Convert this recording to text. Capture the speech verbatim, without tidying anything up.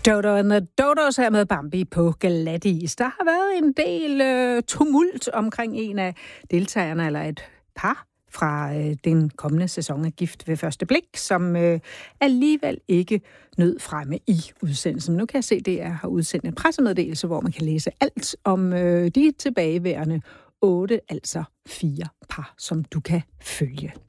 Dodo and the Dodos her med Bambi på glatis. Der har været en del øh, tumult omkring en af deltagerne, eller et par fra øh, den kommende sæson af Gift ved første blik, som øh, alligevel ikke nød fremme i udsendelsen. Nu kan jeg se, at D R har udsendt en pressemeddelelse, hvor man kan læse alt om øh, de tilbageværende otte, altså fire par, som du kan følge.